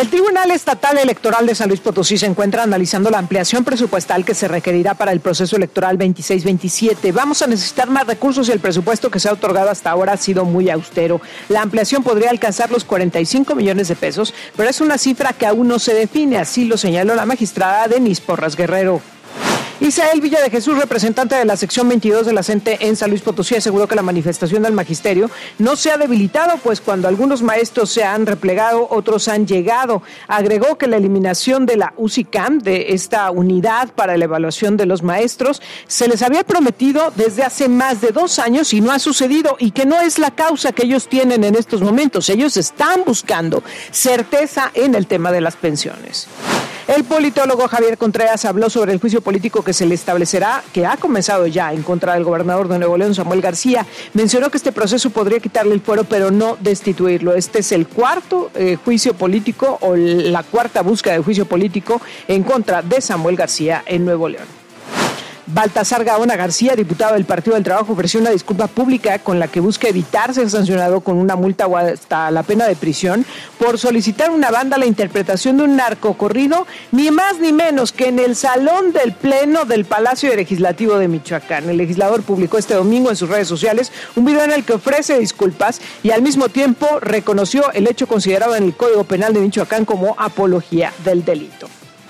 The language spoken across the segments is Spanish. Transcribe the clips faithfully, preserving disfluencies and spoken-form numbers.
El Tribunal Estatal Electoral de San Luis Potosí se encuentra analizando la ampliación presupuestal que se requerirá para el proceso electoral veintiséis veintisiete. Vamos a necesitar más recursos y el presupuesto que se ha otorgado hasta ahora ha sido muy austero. La ampliación podría alcanzar los cuarenta y cinco millones de pesos, pero es una cifra que aún no se define, así lo señaló la magistrada Denise Porras Guerrero. Isael Villa de Jesús, representante de la sección veintidós de la C E N T E en San Luis Potosí, aseguró que la manifestación del magisterio no se ha debilitado, pues cuando algunos maestros se han replegado, otros han llegado. Agregó que la eliminación de la U C I C A M, de esta unidad para la evaluación de los maestros, se les había prometido desde hace más de dos años y no ha sucedido, y que no es la causa que ellos tienen en estos momentos. Ellos están buscando certeza en el tema de las pensiones. El politólogo Javier Contreras habló sobre el juicio político que se le establecerá, que ha comenzado ya en contra del gobernador de Nuevo León, Samuel García. Mencionó que este proceso podría quitarle el fuero, pero no destituirlo. Este es el cuarto eh, juicio político o la cuarta búsqueda de juicio político en contra de Samuel García en Nuevo León. Baltasar Gaona García, diputado del Partido del Trabajo, ofreció una disculpa pública con la que busca evitar ser sancionado con una multa o hasta la pena de prisión por solicitar una banda la interpretación de un narcocorrido, ni más ni menos que en el Salón del Pleno del Palacio Legislativo de Michoacán. El legislador publicó este domingo en sus redes sociales un video en el que ofrece disculpas y al mismo tiempo reconoció el hecho considerado en el Código Penal de Michoacán como apología del delito.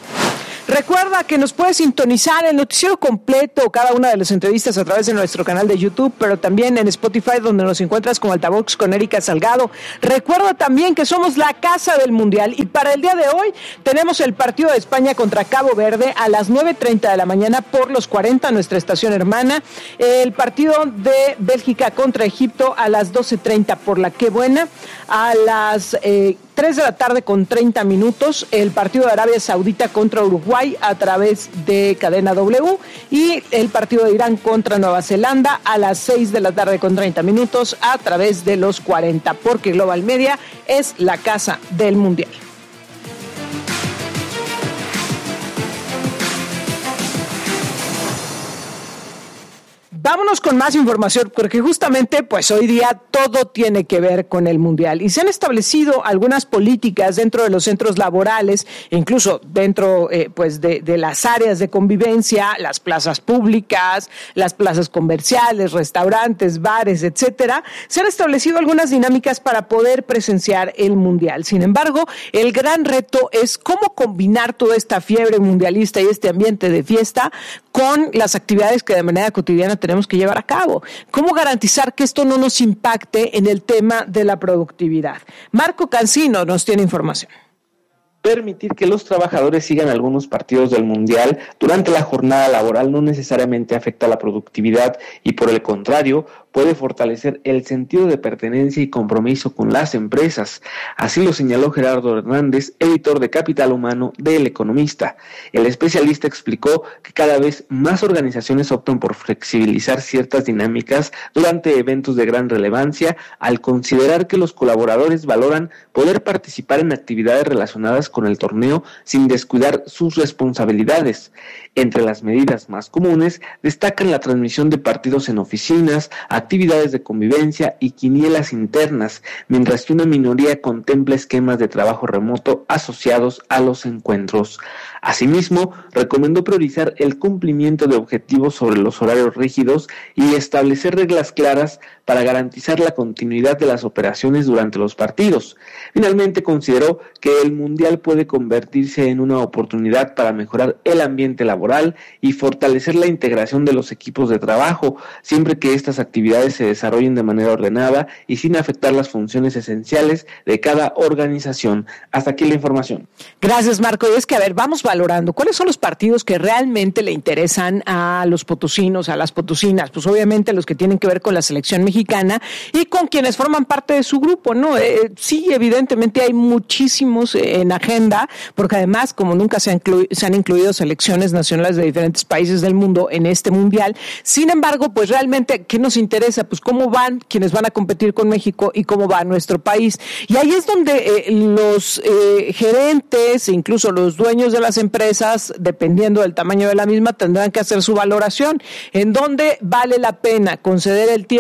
Recuerda que nos puedes sintonizar el noticiero completo, cada una de las entrevistas a través de nuestro canal de YouTube, pero también en Spotify, donde nos encuentras como Altavox con Erika Salgado. Recuerda también que somos la casa del Mundial y para el día de hoy tenemos el partido de España contra Cabo Verde a las nueve treinta de la mañana por los cuarenta, nuestra estación hermana. El partido de Bélgica contra Egipto a las doce treinta por la Qué Buena. A las eh, tres de la tarde con treinta minutos, el partido de Arabia Saudita contra Uruguay a través de Cadena W y el partido de Irán contra Nueva Zelanda a las seis de la tarde con treinta minutos a través de los cuarenta, porque Global Media es la casa del Mundial. Vámonos con más información, porque justamente pues hoy día todo tiene que ver con el Mundial y se han establecido algunas políticas dentro de los centros laborales, incluso dentro eh, pues de, de las áreas de convivencia, las plazas públicas, las plazas comerciales, restaurantes, bares, etcétera. Se han establecido algunas dinámicas para poder presenciar el Mundial. Sin embargo, el gran reto es cómo combinar toda esta fiebre mundialista y este ambiente de fiesta con las actividades que de manera cotidiana tenemos que llevar a cabo. ¿Cómo garantizar que esto no nos impacte en el tema de la productividad? Marco Cancino nos tiene información. Permitir que los trabajadores sigan algunos partidos del Mundial durante la jornada laboral no necesariamente afecta la productividad y, por el contrario, puede fortalecer el sentido de pertenencia y compromiso con las empresas. Así lo señaló Gerardo Hernández, editor de Capital Humano de El Economista. El especialista explicó que cada vez más organizaciones optan por flexibilizar ciertas dinámicas durante eventos de gran relevancia, al considerar que los colaboradores valoran poder participar en actividades relacionadas con el torneo sin descuidar sus responsabilidades. Entre las medidas más comunes destacan la transmisión de partidos en oficinas, actividades de convivencia y quinielas internas, mientras que una minoría contempla esquemas de trabajo remoto asociados a los encuentros. Asimismo, recomendó priorizar el cumplimiento de objetivos sobre los horarios rígidos y establecer reglas claras para garantizar la continuidad de las operaciones durante los partidos. Finalmente, consideró que el Mundial puede convertirse en una oportunidad para mejorar el ambiente laboral y fortalecer la integración de los equipos de trabajo, siempre que estas actividades se desarrollen de manera ordenada y sin afectar las funciones esenciales de cada organización. Hasta aquí la información. Gracias, Marco. Y es que, a ver, vamos valorando cuáles son los partidos que realmente le interesan a los potosinos, a las potosinas. Pues obviamente los que tienen que ver con la selección mexicana y con quienes forman parte de su grupo, ¿no? Eh, sí, evidentemente hay muchísimos en agenda, porque además, como nunca se han, inclu- se han incluido selecciones nacionales de diferentes países del mundo en este Mundial. Sin embargo, pues realmente, ¿qué nos interesa? Pues cómo van quienes van a competir con México y cómo va nuestro país. Y ahí es donde eh, los eh, gerentes, incluso los dueños de las empresas, dependiendo del tamaño de la misma, tendrán que hacer su valoración, en donde vale la pena conceder el tiempo para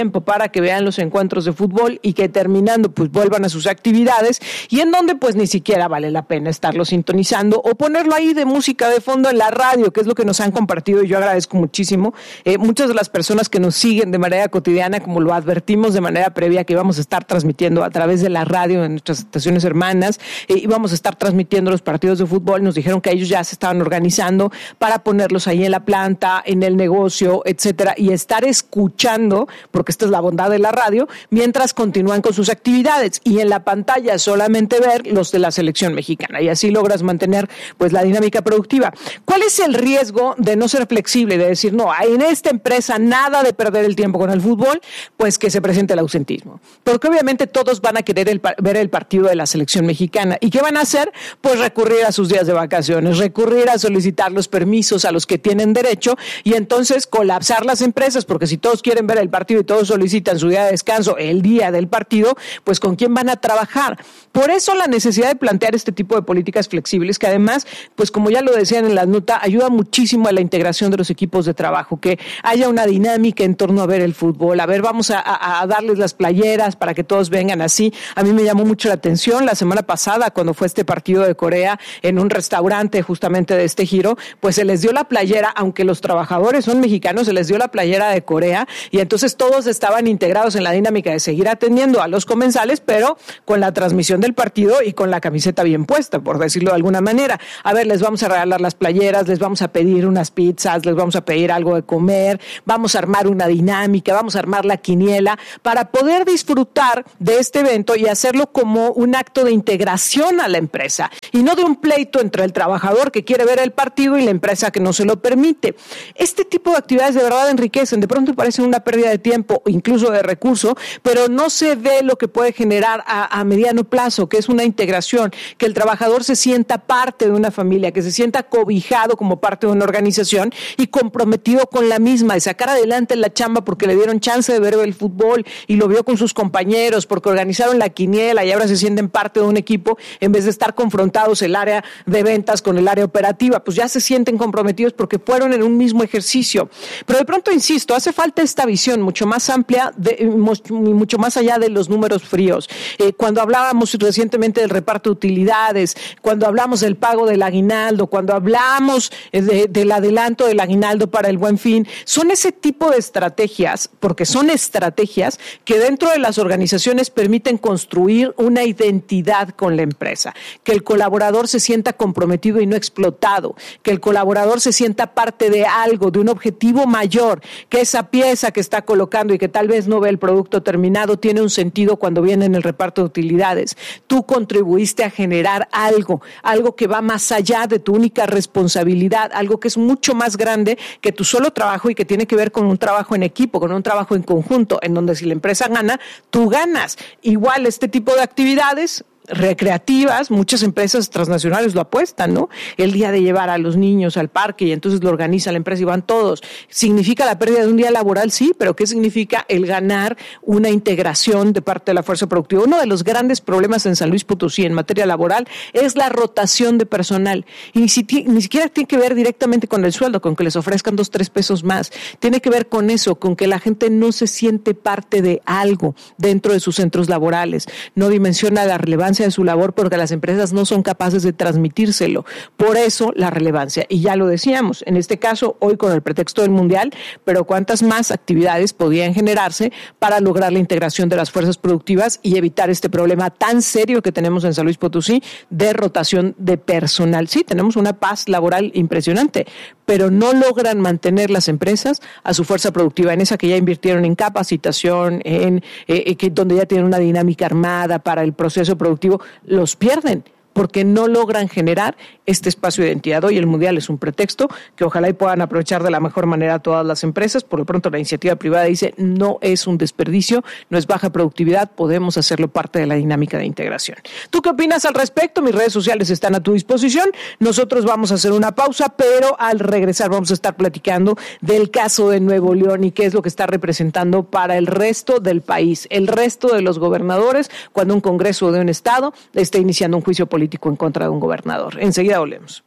para que vean los encuentros de fútbol y que terminando pues vuelvan a sus actividades, y en donde pues ni siquiera vale la pena estarlo sintonizando o ponerlo ahí de música de fondo en la radio, que es lo que nos han compartido y yo agradezco muchísimo. Eh, muchas de las personas que nos siguen de manera cotidiana, como lo advertimos de manera previa, que íbamos a estar transmitiendo a través de la radio en nuestras estaciones hermanas, eh, íbamos a estar transmitiendo los partidos de fútbol, nos dijeron que ellos ya se estaban organizando para ponerlos ahí en la planta, en el negocio, etcétera, y estar escuchando, porque esta es la bondad de la radio, mientras continúan con sus actividades, y en la pantalla solamente ver los de la selección mexicana, y así logras mantener pues la dinámica productiva. ¿Cuál es el riesgo de no ser flexible y de decir, no, en esta empresa nada de perder el tiempo con el fútbol? Pues que se presente el ausentismo, porque obviamente todos van a querer el, ver el partido de la selección mexicana, ¿y qué van a hacer? Pues recurrir a sus días de vacaciones, recurrir a solicitar los permisos a los que tienen derecho, y entonces colapsar las empresas, porque si todos quieren ver el partido y todos solicitan su día de descanso el día del partido, pues ¿con quién van a trabajar? Por eso la necesidad de plantear este tipo de políticas flexibles, que además, pues como ya lo decían en la nota, ayuda muchísimo a la integración de los equipos de trabajo, que haya una dinámica en torno a ver el fútbol. A ver, vamos a, a, a darles las playeras para que todos vengan así. A mí me llamó mucho la atención la semana pasada cuando fue este partido de Corea en un restaurante justamente de este giro, pues se les dio la playera, aunque los trabajadores son mexicanos, se les dio la playera de Corea, y entonces todos estaban integrados en la dinámica de seguir atendiendo a los comensales, pero con la transmisión del partido y con la camiseta bien puesta, por decirlo de alguna manera. A ver, les vamos a regalar las playeras, les vamos a pedir unas pizzas, les vamos a pedir algo de comer, vamos a armar una dinámica, vamos a armar la quiniela para poder disfrutar de este evento y hacerlo como un acto de integración a la empresa, y no de un pleito entre el trabajador que quiere ver el partido y la empresa que no se lo permite. Este tipo de actividades de verdad enriquecen, de pronto parecen una pérdida de tiempo, incluso de recurso, pero no se ve lo que puede generar a, a mediano plazo, que es una integración, que el trabajador se sienta parte de una familia, que se sienta cobijado como parte de una organización y comprometido con la misma, de sacar adelante la chamba porque le dieron chance de ver el fútbol y lo vio con sus compañeros, porque organizaron la quiniela y ahora se sienten parte de un equipo en vez de estar confrontados el área de ventas con el área operativa, pues ya se sienten comprometidos porque fueron en un mismo ejercicio. Pero de pronto, insisto, hace falta esta visión mucho más amplia, de, mucho más allá de los números fríos. Eh, cuando hablábamos recientemente del reparto de utilidades, cuando hablamos del pago del aguinaldo, cuando hablamos de, del adelanto del aguinaldo para el Buen Fin, son ese tipo de estrategias, porque son estrategias que dentro de las organizaciones permiten construir una identidad con la empresa, que el colaborador se sienta comprometido y no explotado, que el colaborador se sienta parte de algo, de un objetivo mayor, que esa pieza que está colocando y que tal vez no ve el producto terminado tiene un sentido cuando viene en el reparto de utilidades. Tú contribuiste a generar algo, algo que va más allá de tu única responsabilidad, algo que es mucho más grande que tu solo trabajo y que tiene que ver con un trabajo en equipo, con un trabajo en conjunto, en donde si la empresa gana, tú ganas. Igual este tipo de actividades recreativas, muchas empresas transnacionales lo apuestan, ¿no? El día de llevar a los niños al parque y entonces lo organiza la empresa y van todos. ¿Significa la pérdida de un día laboral? Sí, pero ¿qué significa el ganar una integración de parte de la fuerza productiva? Uno de los grandes problemas en San Luis Potosí en materia laboral es la rotación de personal, y ni, si, ni siquiera tiene que ver directamente con el sueldo, con que les ofrezcan dos, tres pesos más. Tiene que ver con eso, con que la gente no se siente parte de algo dentro de sus centros laborales, no dimensiona la relevancia de su labor porque las empresas no son capaces de transmitírselo. Por eso la relevancia. Y ya lo decíamos, en este caso, hoy con el pretexto del Mundial, pero cuántas más actividades podían generarse para lograr la integración de las fuerzas productivas y evitar este problema tan serio que tenemos en San Luis Potosí de rotación de personal. Sí, tenemos una paz laboral impresionante, pero no logran mantener las empresas a su fuerza productiva, en esa que ya invirtieron en capacitación, en eh, que donde ya tienen una dinámica armada para el proceso productivo, los pierden porque no logran generar este espacio de identidad. Hoy el Mundial es un pretexto que ojalá y puedan aprovechar de la mejor manera todas las empresas. Por lo pronto la iniciativa privada dice no es un desperdicio, no es baja productividad, podemos hacerlo parte de la dinámica de integración. ¿Tú qué opinas al respecto? Mis redes sociales están a tu disposición. Nosotros vamos a hacer una pausa, pero al regresar vamos a estar platicando del caso de Nuevo León y qué es lo que está representando para el resto del país, el resto de los gobernadores, cuando un congreso de un estado está iniciando un juicio político en contra de un gobernador. Enseguida volvemos.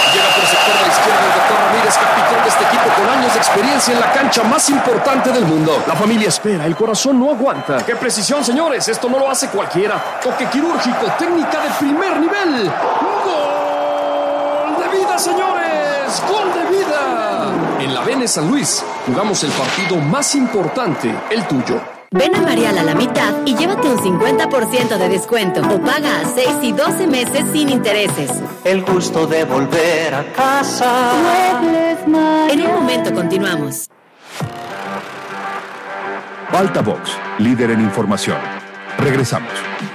Llega por el sector de la izquierda el doctor Ramírez, capitán de este equipo con años de experiencia en la cancha más importante del mundo. La familia espera, el corazón no aguanta. ¡Qué precisión, señores! Esto no lo hace cualquiera. Toque quirúrgico, técnica de primer nivel. ¡Gol de vida, señores! ¡Gol de vida! En la Vene San Luis jugamos el partido más importante, el tuyo. Ven a Marial a la mitad y llévate un cincuenta por ciento de descuento o paga a seis y doce meses sin intereses. El gusto de volver a casa. En un momento continuamos. Altavox, líder en información. Regresamos.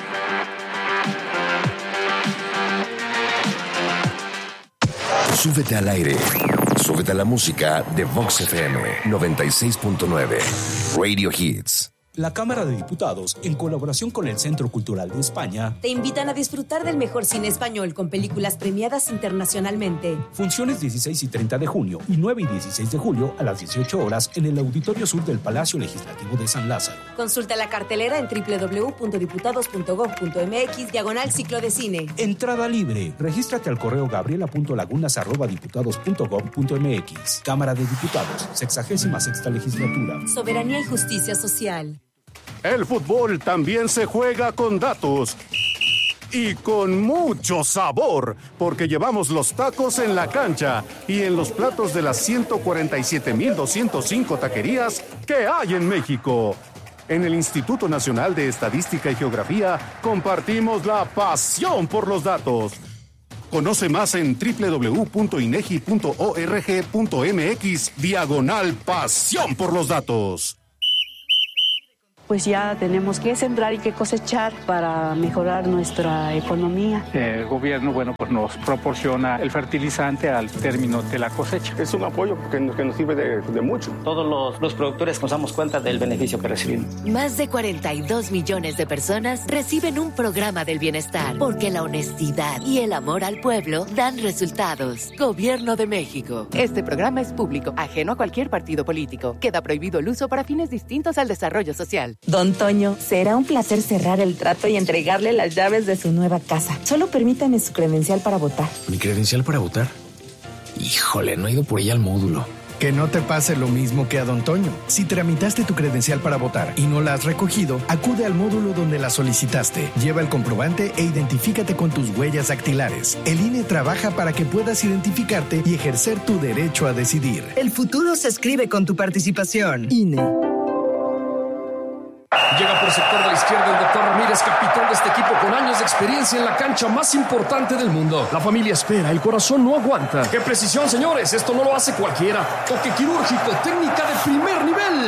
Súbete al aire. Súbete a la música de Vox F M noventa y seis punto nueve. Radio Hits. La Cámara de Diputados, en colaboración con el Centro Cultural de España, te invitan a disfrutar del mejor cine español con películas premiadas internacionalmente. Funciones dieciséis y treinta de junio y nueve y dieciséis de julio a las dieciocho horas en el Auditorio Sur del Palacio Legislativo de San Lázaro. Consulta la cartelera en doble u doble u doble u punto diputados punto gob punto eme equis diagonal ciclo de cine. Entrada libre. Regístrate al correo gabriela punto lagunas arroba diputados punto gob punto eme equis. Cámara de Diputados, sexagésima sexta legislatura. Soberanía y justicia social. El fútbol también se juega con datos y con mucho sabor, porque llevamos los tacos en la cancha y en los platos de las ciento cuarenta y siete mil doscientos cinco taquerías que hay en México. En el Instituto Nacional de Estadística y Geografía compartimos la pasión por los datos. Conoce más en doble u doble u doble u punto inegi punto org punto eme equis diagonal pasión por los datos. Pues ya tenemos que sembrar y que cosechar para mejorar nuestra economía. El gobierno, bueno, pues nos proporciona el fertilizante al término de la cosecha. Es un apoyo que nos, que nos sirve de, de mucho. Todos los, los productores nos damos cuenta del beneficio que recibimos. Más de cuarenta y dos millones de personas reciben un programa del bienestar, porque la honestidad y el amor al pueblo dan resultados. Gobierno de México. Este programa es público, ajeno a cualquier partido político. Queda prohibido el uso para fines distintos al desarrollo social. Don Toño, será un placer cerrar el trato y entregarle las llaves de su nueva casa. Solo permítame su credencial para votar. ¿Mi credencial para votar? Híjole, no he ido por ella al módulo. Que no te pase lo mismo que a Don Toño. Si tramitaste tu credencial para votar y no la has recogido, acude al módulo donde la solicitaste. Lleva el comprobante e identifícate con tus huellas dactilares. El I N E trabaja para que puedas identificarte y ejercer tu derecho a decidir. El futuro se escribe con tu participación. I N E. Llega por el sector de la izquierda el doctor Ramírez, capitán de este equipo con años de experiencia en la cancha más importante del mundo. La familia espera, el corazón no aguanta. ¡Qué precisión, señores! Esto no lo hace cualquiera. Toque quirúrgico, técnica de primer nivel.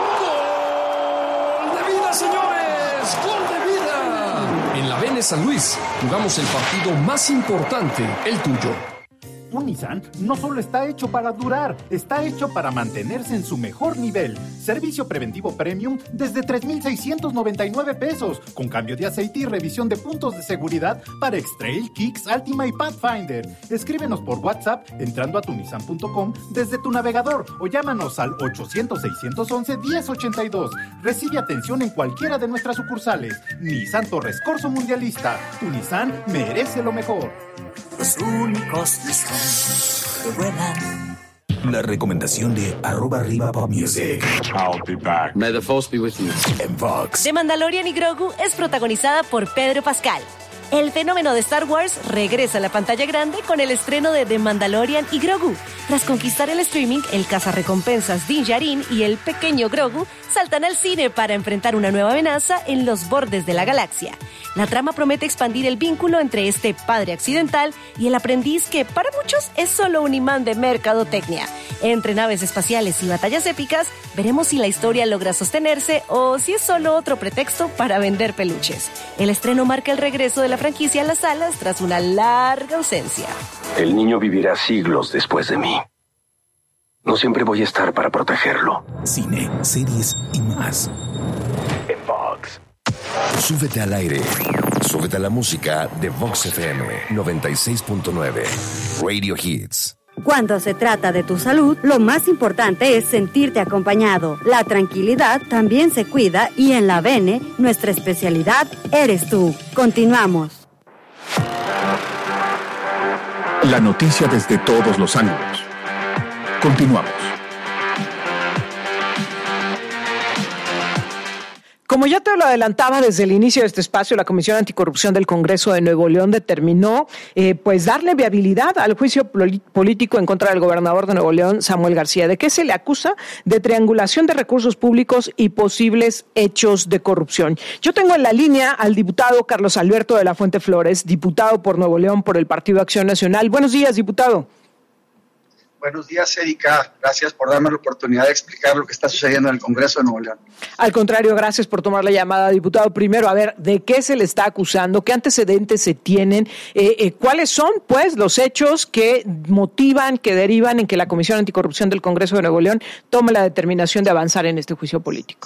¡Gol de vida, señores! ¡Gol de vida! En la Vene San Luis jugamos el partido más importante, el tuyo. Un Nissan no solo está hecho para durar, está hecho para mantenerse en su mejor nivel. Servicio preventivo premium desde tres mil seiscientos noventa y nueve pesos, con cambio de aceite y revisión de puntos de seguridad para X-Trail, Kicks, Altima y Pathfinder. Escríbenos por WhatsApp entrando a tu nissan punto com desde tu navegador o llámanos al ochocientos, seiscientos once, diez ochenta y dos. Recibe atención en cualquiera de nuestras sucursales. Nissan Torres Corso Mundialista. Tu Nissan merece lo mejor. Los únicos Nissan que vuelan. La recomendación de arroba arriba pop music. I'll be back. May the force be with you. En Vox. The Mandalorian y Grogu es protagonizada por Pedro Pascal. El fenómeno de Star Wars regresa a la pantalla grande con el estreno de The Mandalorian y Grogu. Tras conquistar el streaming, el cazarrecompensas Din Djarin y el pequeño Grogu saltan al cine para enfrentar una nueva amenaza en los bordes de la galaxia. La trama promete expandir el vínculo entre este padre accidental y el aprendiz que para muchos es solo un imán de mercadotecnia. Entre naves espaciales y batallas épicas, veremos si la historia logra sostenerse o si es solo otro pretexto para vender peluches. El estreno marca el regreso de la franquicia a las salas tras una larga ausencia. El niño vivirá siglos después de mí. No siempre voy a estar para protegerlo. Cine, series y más. En Vox. Súbete al aire. Súbete a la música de Vox F M noventa y seis punto nueve. Radio Hits. Cuando se trata de tu salud, lo más importante es sentirte acompañado. La tranquilidad también se cuida y en la Vene, nuestra especialidad eres tú. Continuamos. La noticia desde todos los ángulos. Continuamos. Como ya te lo adelantaba desde el inicio de este espacio, la Comisión Anticorrupción del Congreso de Nuevo León determinó eh, pues darle viabilidad al juicio político en contra del gobernador de Nuevo León, Samuel García. ¿De qué se le acusa? De triangulación de recursos públicos y posibles hechos de corrupción. Yo tengo en la línea al diputado Carlos Alberto de la Fuente Flores, diputado por Nuevo León por el Partido Acción Nacional. Buenos días, diputado. Buenos días, Erika. Gracias por darme la oportunidad de explicar lo que está sucediendo en el Congreso de Nuevo León. Al contrario, gracias por tomar la llamada, diputado. Primero, a ver, ¿de qué se le está acusando? ¿Qué antecedentes se tienen? Eh, eh, ¿Cuáles son, pues, los hechos que motivan, que derivan en que la Comisión Anticorrupción del Congreso de Nuevo León tome la determinación de avanzar en este juicio político?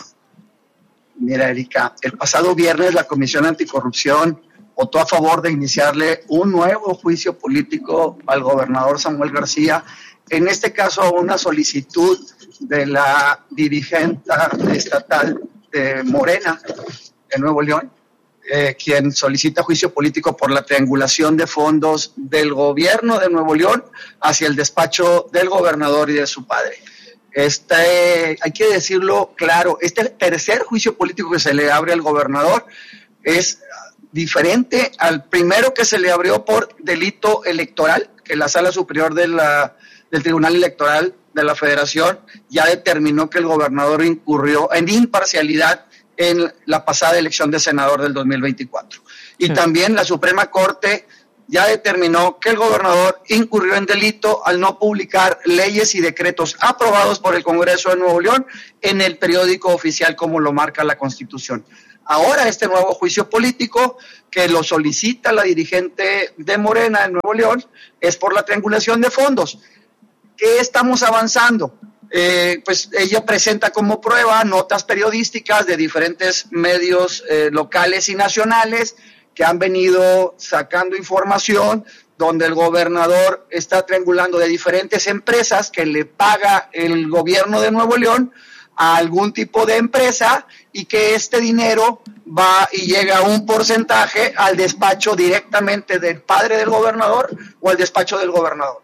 Mira, Erika, el pasado viernes la Comisión Anticorrupción votó a favor de iniciarle un nuevo juicio político al gobernador Samuel García, en este caso a una solicitud de la dirigente estatal de Morena de Nuevo León, eh, quien solicita juicio político por la triangulación de fondos del gobierno de Nuevo León hacia el despacho del gobernador y de su padre. Este, hay que decirlo claro, este tercer juicio político que se le abre al gobernador es diferente al primero que se le abrió por delito electoral, que la Sala Superior de la del Tribunal Electoral de la Federación ya determinó que el gobernador incurrió en imparcialidad en la pasada elección de senador del dos mil veinticuatro. Y sí. También la Suprema Corte ya determinó que el gobernador incurrió en delito al no publicar leyes y decretos aprobados por el Congreso de Nuevo León en el periódico oficial como lo marca la Constitución. Ahora este nuevo juicio político que lo solicita la dirigente de Morena en Nuevo León es por la triangulación de fondos. ¿Qué estamos avanzando? Eh, pues ella presenta como prueba notas periodísticas de diferentes medios eh, locales y nacionales que han venido sacando información donde el gobernador está triangulando de diferentes empresas que le paga el gobierno de Nuevo León a algún tipo de empresa y que este dinero va y llega a un porcentaje al despacho directamente del padre del gobernador o al despacho del gobernador.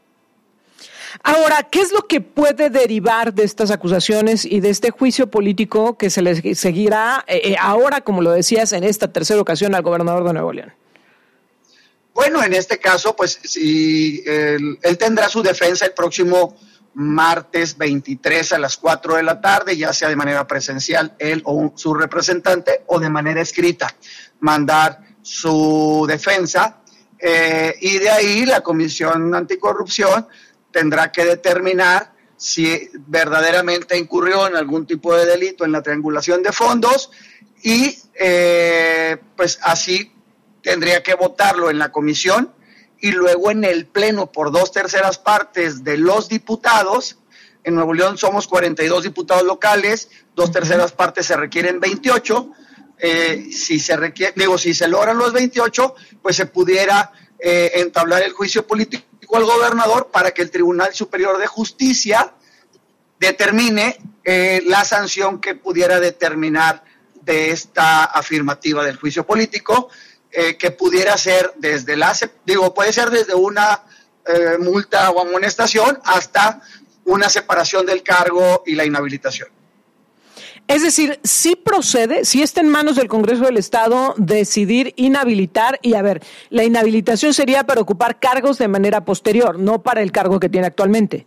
Ahora, ¿qué es lo que puede derivar de estas acusaciones y de este juicio político que se le seguirá eh, ahora, como lo decías, en esta tercera ocasión al gobernador de Nuevo León? Bueno, en este caso, pues si él, él tendrá su defensa el próximo martes veintitrés a las cuatro de la tarde, ya sea de manera presencial, él o un, su representante, o de manera escrita, mandar su defensa, eh, y de ahí la Comisión Anticorrupción tendrá que determinar si verdaderamente incurrió en algún tipo de delito en la triangulación de fondos y eh, pues así tendría que votarlo en la comisión y luego en el pleno por dos terceras partes de los diputados. En Nuevo León somos cuarenta y dos diputados locales, dos terceras partes se requieren veintiocho. Eh, si se requiere, digo, si se logran los veintiocho, pues se pudiera eh, entablar el juicio político al gobernador para que el Tribunal Superior de Justicia determine eh, la sanción que pudiera determinar de esta afirmativa del juicio político, eh, que pudiera ser desde la, digo, puede ser desde una eh, multa o amonestación hasta una separación del cargo y la inhabilitación. Es decir, sí procede, sí está en manos del Congreso del Estado decidir inhabilitar, y a ver, la inhabilitación sería para ocupar cargos de manera posterior, no para el cargo que tiene actualmente.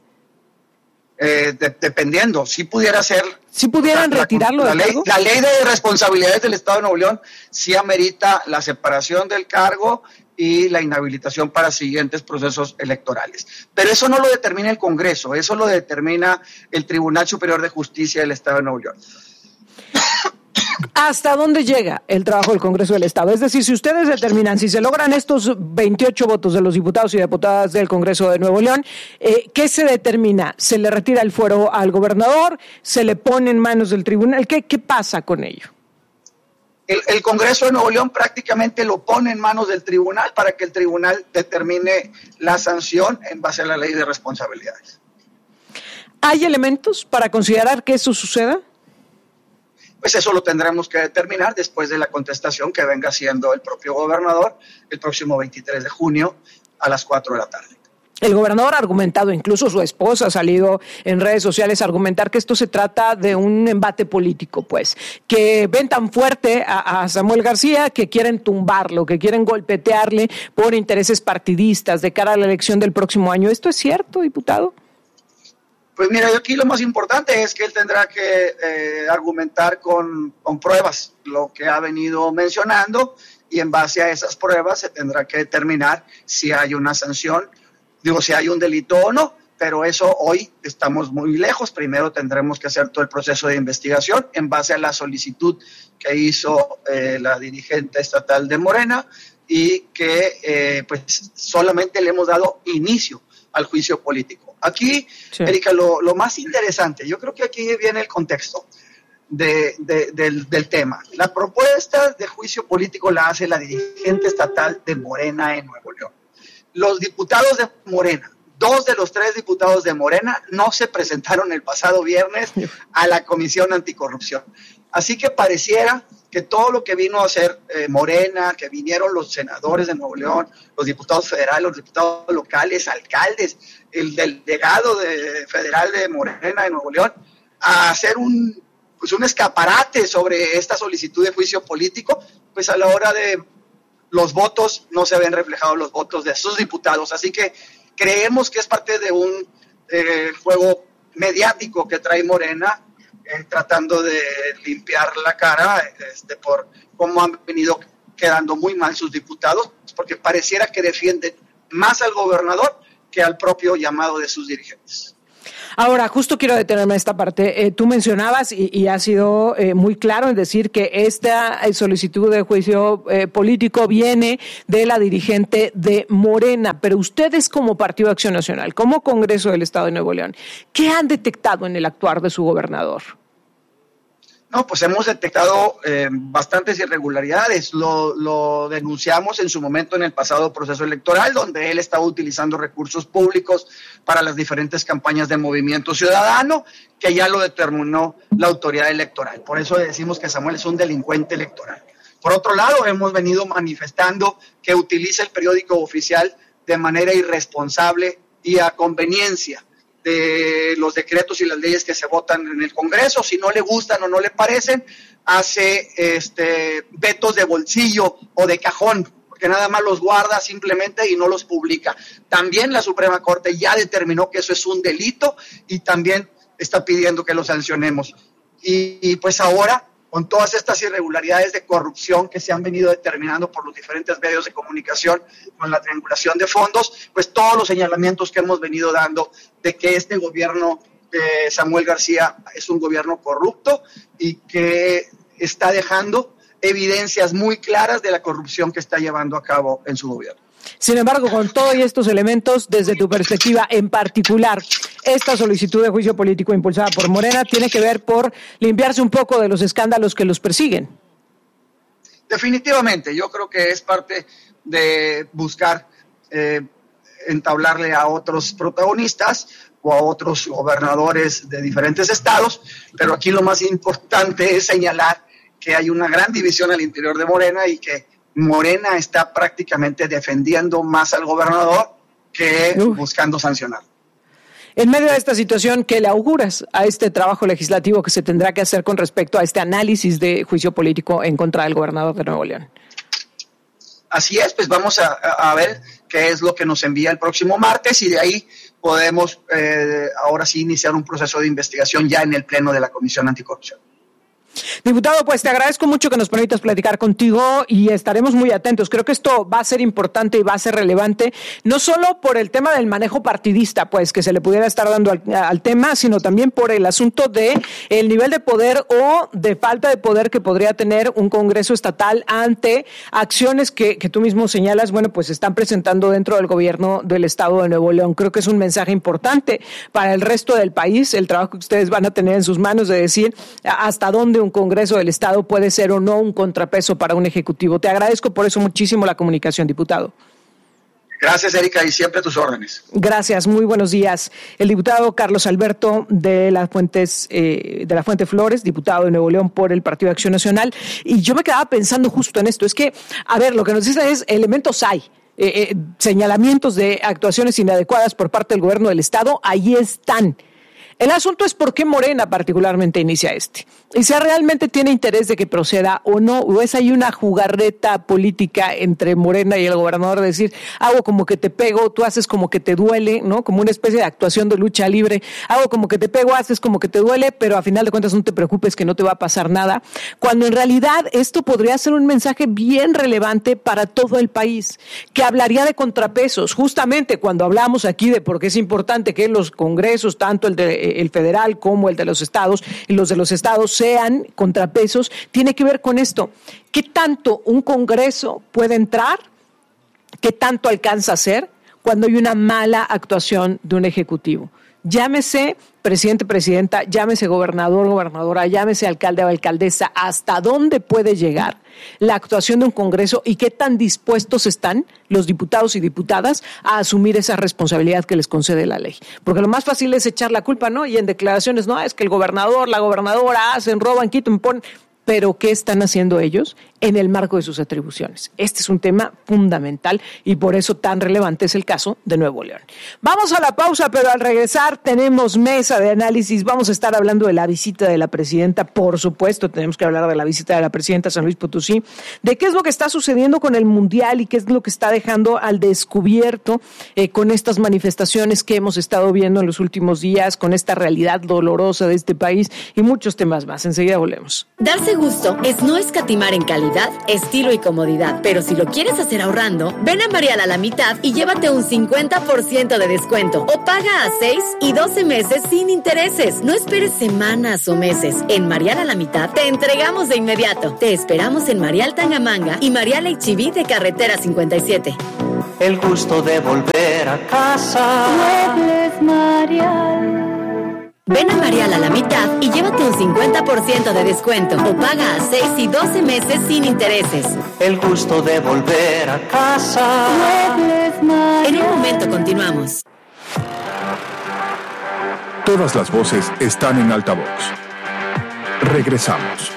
Eh, de, dependiendo, si pudiera ser... ¿Si pudieran la, retirarlo la, del ley, cargo? La ley de responsabilidades del Estado de Nuevo León sí amerita la separación del cargo y la inhabilitación para siguientes procesos electorales. Pero eso no lo determina el Congreso, eso lo determina el Tribunal Superior de Justicia del Estado de Nuevo León. ¿Hasta dónde llega el trabajo del Congreso del Estado? Es decir, si ustedes determinan, si se logran estos veintiocho votos de los diputados y diputadas del Congreso de Nuevo León, eh, ¿qué se determina? ¿Se le retira el fuero al gobernador? ¿Se le pone en manos del tribunal? ¿Qué, qué pasa con ello? El, el Congreso de Nuevo León prácticamente lo pone en manos del tribunal para que el tribunal determine la sanción en base a la ley de responsabilidades. ¿Hay elementos para considerar que eso suceda? Pues eso lo tendremos que determinar después de la contestación que venga haciendo el propio gobernador el próximo veintitrés de junio a las cuatro de la tarde. El gobernador ha argumentado, incluso su esposa ha salido en redes sociales a argumentar que esto se trata de un embate político, pues, que ven tan fuerte a, a Samuel García que quieren tumbarlo, que quieren golpetearle por intereses partidistas de cara a la elección del próximo año. ¿Esto es cierto, diputado? Pues mira, aquí lo más importante es que él tendrá que eh, argumentar con, con pruebas lo que ha venido mencionando, y en base a esas pruebas se tendrá que determinar si hay una sanción, digo, si hay un delito o no, pero eso hoy estamos muy lejos. Primero tendremos que hacer todo el proceso de investigación en base a la solicitud que hizo eh, la dirigente estatal de Morena, y que eh, pues solamente le hemos dado inicio al juicio político. Aquí, sí. Erika, lo, lo más interesante, yo creo que aquí viene el contexto de, de, del, del tema. La propuesta de juicio político la hace la dirigente estatal de Morena en Nuevo León. Los diputados de Morena, dos de los tres diputados de Morena, no se presentaron el pasado viernes a la Comisión Anticorrupción. Así que pareciera que todo lo que vino a hacer eh, Morena, que vinieron los senadores de Nuevo León, los diputados federales, los diputados locales, alcaldes, el delegado de, federal de Morena de Nuevo León, a hacer un, pues un escaparate sobre esta solicitud de juicio político, pues a la hora de los votos no se ven reflejados los votos de sus diputados. Así que creemos que es parte de un eh, juego mediático que trae Morena, eh, tratando de limpiar la cara este, por cómo han venido quedando muy mal sus diputados, porque pareciera que defienden más al gobernador que al propio llamado de sus dirigentes. Ahora, justo quiero detenerme en esta parte. Eh, tú mencionabas y, y has sido eh, muy claro en decir que esta solicitud de juicio eh, político viene de la dirigente de Morena, pero ustedes como Partido de Acción Nacional, como Congreso del Estado de Nuevo León, ¿qué han detectado en el actuar de su gobernador? No, pues hemos detectado eh, bastantes irregularidades. Lo, lo denunciamos en su momento en el pasado proceso electoral, donde él estaba utilizando recursos públicos para las diferentes campañas de Movimiento Ciudadano, que ya lo determinó la autoridad electoral. Por eso decimos que Samuel es un delincuente electoral. Por otro lado, hemos venido manifestando que utiliza el periódico oficial de manera irresponsable y a conveniencia de los decretos y las leyes que se votan en el Congreso. Si no le gustan o no le parecen, hace este vetos de bolsillo o de cajón, porque nada más los guarda simplemente y no los publica. También la Suprema Corte ya determinó que eso es un delito y también está pidiendo que lo sancionemos. Y, y pues ahora, con todas estas irregularidades de corrupción que se han venido determinando por los diferentes medios de comunicación, con la triangulación de fondos, pues todos los señalamientos que hemos venido dando de que este gobierno de Samuel García es un gobierno corrupto y que está dejando evidencias muy claras de la corrupción que está llevando a cabo en su gobierno. Sin embargo, con todos estos elementos, desde tu perspectiva en particular, esta solicitud de juicio político impulsada por Morena tiene que ver por limpiarse un poco de los escándalos que los persiguen. Definitivamente, yo creo que es parte de buscar eh, entablarle a otros protagonistas o a otros gobernadores de diferentes estados, pero aquí lo más importante es señalar que hay una gran división al interior de Morena y que Morena está prácticamente defendiendo más al gobernador que Uf. buscando sancionar. En medio de esta situación, ¿qué le auguras a este trabajo legislativo que se tendrá que hacer con respecto a este análisis de juicio político en contra del gobernador de Nuevo León? Así es, pues vamos a, a ver qué es lo que nos envía el próximo martes y de ahí podemos eh, ahora sí iniciar un proceso de investigación ya en el pleno de la Comisión Anticorrupción. Diputado, pues te agradezco mucho que nos permitas platicar contigo y estaremos muy atentos. Creo que esto va a ser importante y va a ser relevante, no solo por el tema del manejo partidista, pues que se le pudiera estar dando al, al tema, sino también por el asunto de el nivel de poder o de falta de poder que podría tener un Congreso estatal ante acciones que, que tú mismo señalas, bueno, pues se están presentando dentro del gobierno del Estado de Nuevo León. Creo que es un mensaje importante para el resto del país, el trabajo que ustedes van a tener en sus manos de decir hasta dónde un Congreso del Estado puede ser o no un contrapeso para un Ejecutivo. Te agradezco por eso muchísimo la comunicación, diputado. Gracias, Erika, y siempre a tus órdenes. Gracias, muy buenos días. El diputado Carlos Alberto de las Fuentes, eh, de la Fuente Flores, diputado de Nuevo León por el Partido de Acción Nacional. Y yo me quedaba pensando justo en esto. Es que, a ver, lo que nos dicen es elementos hay. eh, eh, señalamientos de actuaciones inadecuadas por parte del gobierno del Estado, ahí están. El asunto es por qué Morena particularmente inicia este. Y si realmente tiene interés de que proceda o no, o es ahí una jugarreta política entre Morena y el gobernador de decir, hago como que te pego, tú haces como que te duele, ¿no? Como una especie de actuación de lucha libre. Hago como que te pego, haces como que te duele, pero a final de cuentas no te preocupes que no te va a pasar nada. Cuando en realidad esto podría ser un mensaje bien relevante para todo el país, que hablaría de contrapesos. Justamente cuando hablamos aquí de por qué es importante que los congresos, tanto el de el federal como el de los estados, y los de los estados sean contrapesos, tiene que ver con esto. ¿Qué tanto un congreso puede entrar? ¿Qué tanto alcanza a hacer cuando hay una mala actuación de un ejecutivo? Llámese presidente, presidenta, llámese gobernador, gobernadora, llámese alcalde o alcaldesa, ¿hasta dónde puede llegar la actuación de un Congreso y qué tan dispuestos están los diputados y diputadas a asumir esa responsabilidad que les concede la ley? Porque lo más fácil es echar la culpa, ¿no? Y en declaraciones, no, es que el gobernador, la gobernadora hacen, roban, quitan, ponen. Pero ¿qué están haciendo ellos en el marco de sus atribuciones? Este es un tema fundamental y por eso tan relevante es el caso de Nuevo León. Vamos a la pausa, pero al regresar tenemos mesa de análisis. Vamos a estar hablando de la visita de la presidenta. Por supuesto, tenemos que hablar de la visita de la presidenta a San Luis Potosí, de qué es lo que está sucediendo con el Mundial y qué es lo que está dejando al descubierto eh, con estas manifestaciones que hemos estado viendo en los últimos días, con esta realidad dolorosa de este país y muchos temas más. Enseguida volvemos. Darse gusto es no escatimar en calidad, estilo y comodidad. Pero si lo quieres hacer ahorrando, ven a Marial a la mitad y llévate un cincuenta por ciento de descuento. O paga a seis y doce meses sin intereses. No esperes semanas o meses. En Marial a la mitad te entregamos de inmediato. Te esperamos en Marial Tangamanga y Marial H B de Carretera cincuenta y siete. El gusto de volver a casa. Muebles Marial. Ven a Marial a la mitad y llévate un cincuenta por ciento de descuento o paga a seis y doce meses sin intereses. El gusto de volver a casa. En un momento continuamos. Todas las voces están en altavoz. Regresamos.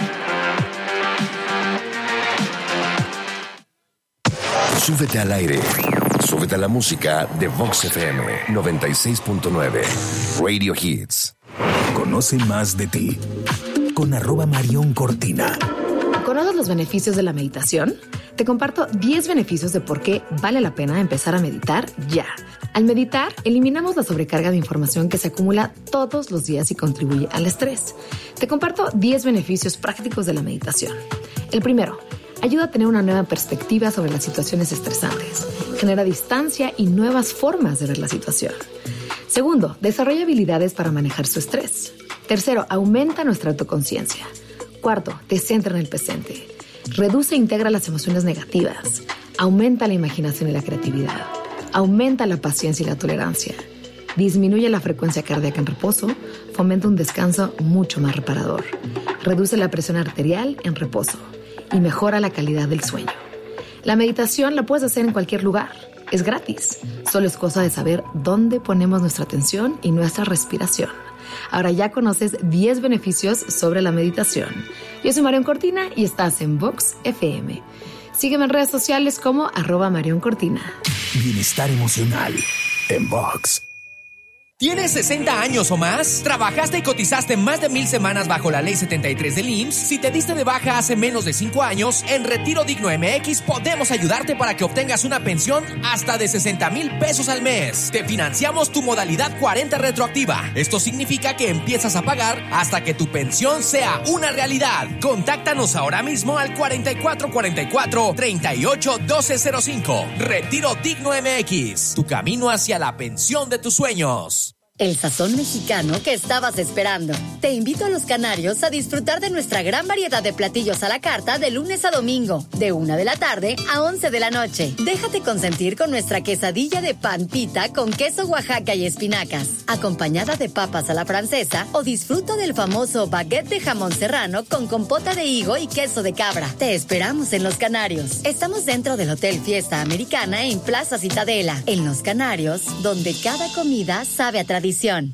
Súbete al aire. Súbete a la música de Vox F M noventa y seis punto nueve. Radio Hits. Conoce más de ti con arroba Marión Cortina. ¿Conoces los beneficios de la meditación? Te comparto diez beneficios de por qué vale la pena empezar a meditar ya. Al meditar, eliminamos la sobrecarga de información que se acumula todos los días y contribuye al estrés. Te comparto diez beneficios prácticos de la meditación. El primero, ayuda a tener una nueva perspectiva sobre las situaciones estresantes. Genera distancia y nuevas formas de ver la situación. Segundo, desarrolla habilidades para manejar su estrés. Tercero, aumenta nuestra autoconciencia. Cuarto, te centra en el presente. Reduce e integra las emociones negativas. Aumenta la imaginación y la creatividad. Aumenta la paciencia y la tolerancia. Disminuye la frecuencia cardíaca en reposo. Fomenta un descanso mucho más reparador. Reduce la presión arterial en reposo. Y mejora la calidad del sueño. La meditación la puedes hacer en cualquier lugar. Es gratis. Solo es cosa de saber dónde ponemos nuestra atención y nuestra respiración. Ahora ya conoces diez beneficios sobre la meditación. Yo soy Marión Cortina y estás en Vox F M. Sígueme en redes sociales como arroba Marión Cortina. Bienestar emocional en Vox. ¿Tienes sesenta años o más? ¿Trabajaste y cotizaste más de mil semanas bajo la Ley setenta y tres del I M S S? Si te diste de baja hace menos de cinco años, en Retiro Digno M X podemos ayudarte para que obtengas una pensión hasta de sesenta mil pesos al mes. Te financiamos tu modalidad cuarenta retroactiva. Esto significa que empiezas a pagar hasta que tu pensión sea una realidad. Contáctanos ahora mismo al cuarenta y cuatro cuarenta y cuatro, treinta y ocho doce cero cinco. Retiro Digno M X, tu camino hacia la pensión de tus sueños. El sazón mexicano que estabas esperando. Te invito a Los Canarios a disfrutar de nuestra gran variedad de platillos a la carta de lunes a domingo, de una de la tarde a once de la noche. Déjate consentir con nuestra quesadilla de pan pita con queso Oaxaca y espinacas, acompañada de papas a la francesa, o disfruta del famoso baguette de jamón serrano con compota de higo y queso de cabra. Te esperamos en Los Canarios. Estamos dentro del Hotel Fiesta Americana en Plaza Citadela. En Los Canarios, donde cada comida sabe a tradición.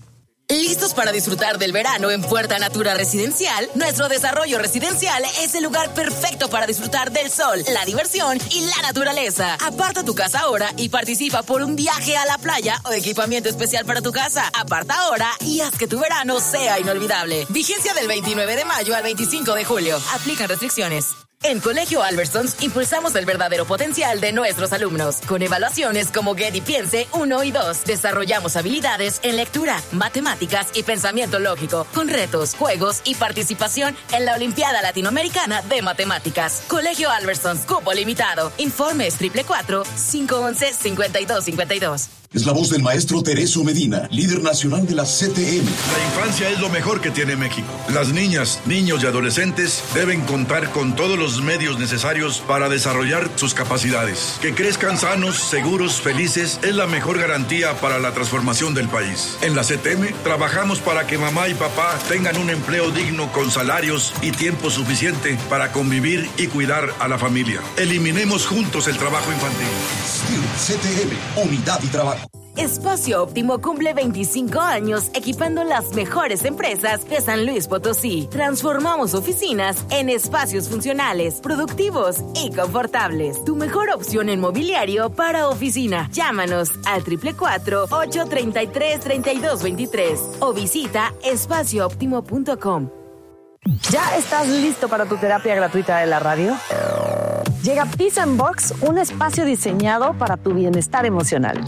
¿Listos para disfrutar del verano en Puerta Natura Residencial? Nuestro desarrollo residencial es el lugar perfecto para disfrutar del sol, la diversión y la naturaleza. Aparta tu casa ahora y participa por un viaje a la playa o equipamiento especial para tu casa. Aparta ahora y haz que tu verano sea inolvidable. Vigencia del veintinueve de mayo al veinticinco de julio. Aplican restricciones. En Colegio Albertsons impulsamos el verdadero potencial de nuestros alumnos. Con evaluaciones como Get y Piense uno y dos, desarrollamos habilidades en lectura, matemáticas y pensamiento lógico, con retos, juegos y participación en la Olimpiada Latinoamericana de Matemáticas. Colegio Albertsons, cupo limitado. Informes triple cuatro, cinco once, cincuenta y dos cincuenta y dos. Es la voz del maestro Tereso Medina, líder nacional de la C T M. La infancia es lo mejor que tiene México. Las niñas, niños y adolescentes deben contar con todos los medios necesarios para desarrollar sus capacidades. Que crezcan sanos, seguros, felices es la mejor garantía para la transformación del país. En la C T M trabajamos para que mamá y papá tengan un empleo digno con salarios y tiempo suficiente para convivir y cuidar a la familia. Eliminemos juntos el trabajo infantil. C T M, unidad y trabajo. Espacio Óptimo cumple veinticinco años equipando las mejores empresas de San Luis Potosí. Transformamos oficinas en espacios funcionales, productivos y confortables. Tu mejor opción en mobiliario para oficina. Llámanos al triple cuatro, ocho treinta y tres, treinta y dos veintitrés o visita espacio óptimo punto com. ¿Ya estás listo para tu terapia gratuita de la radio? Llega Peace and Box, un espacio diseñado para tu bienestar emocional.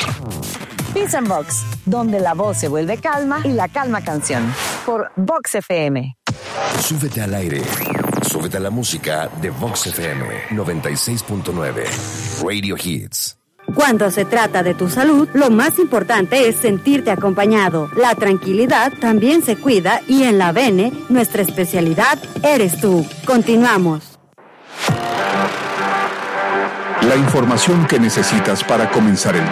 Peace and Box, donde la voz se vuelve calma y la calma canción. Por Vox F M. Súbete al aire. Súbete a la música de Vox F M noventa y seis punto nueve. Radio Hits. Cuando se trata de tu salud, lo más importante es sentirte acompañado. La tranquilidad también se cuida y en la Bene, nuestra especialidad eres tú. Continuamos. La información que necesitas para comenzar el día.